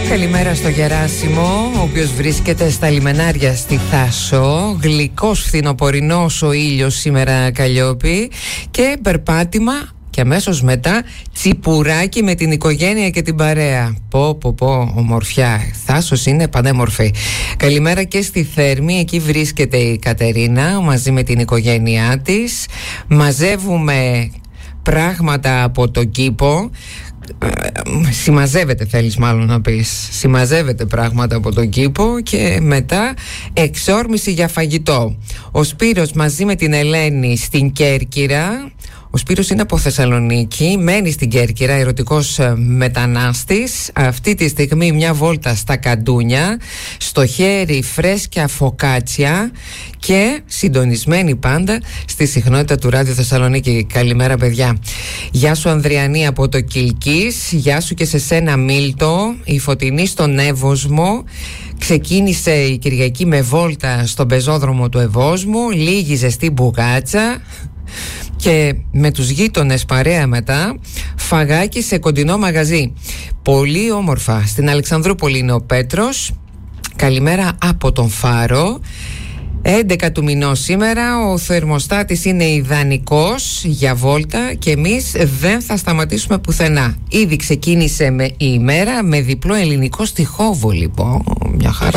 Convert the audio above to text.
Καλημέρα στο Γεράσιμο, ο οποίος βρίσκεται στα λιμενάρια στη Θάσο. Γλυκός φθινοπορεινός ο ήλιος σήμερα, Καλλιόπη, και περπάτημα και αμέσως μετά τσιπουράκι με την οικογένεια και την παρέα. Πω, ομορφιά. Θάσος είναι πανέμορφη. Καλημέρα και στη Θέρμη, εκεί βρίσκεται η Κατερίνα μαζί με την οικογένειά της. Μαζεύουμε πράγματα από τον κήπο. Συμμαζεύεται, θέλεις μάλλον να πεις. Συμμαζεύεται πράγματα από τον κήπο και μετά εξόρμηση για φαγητό. Ο Σπύρος μαζί με την Ελένη στην Κέρκυρα. Ο Σπύρος είναι από Θεσσαλονίκη, μένει στην Κέρκυρα, ερωτικός μετανάστης. Αυτή τη στιγμή μια βόλτα στα Καντούνια, στο χέρι φρέσκια φωκάτσια και συντονισμένη πάντα στη συχνότητα του Ράδιο Θεσσαλονίκη. Καλημέρα, παιδιά. Γεια σου, Ανδριανή από το Κιλκής. Γεια σου και σε σένα, Μίλτο. Η Φωτεινή στον Εύωσμο. Ξεκίνησε η Κυριακή με βόλτα στον πεζόδρομο του Ευόσμου, λίγη ζεστή μπουγάτσα και με τους γείτονες παρέα μετά φαγάκι σε κοντινό μαγαζί. Πολύ όμορφα. Στην Αλεξανδρούπολη είναι ο Πέτρος. Καλημέρα από τον Φάρο. 11 του μηνός σήμερα, ο θερμοστάτης είναι ιδανικός για βόλτα και εμείς δεν θα σταματήσουμε πουθενά. Ήδη ξεκίνησε η ημέρα με διπλό ελληνικό στιχόβολο, λοιπόν. Μια χαρά.